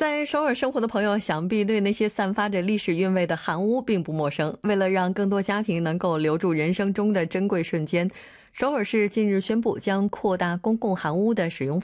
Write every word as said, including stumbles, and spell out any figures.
在首尔生活的朋友想必对那些散发着历史韵味的韩屋并不陌生。为了让更多家庭能够留住人生中的珍贵瞬间，首尔市近日宣布将扩大公共韩屋的使用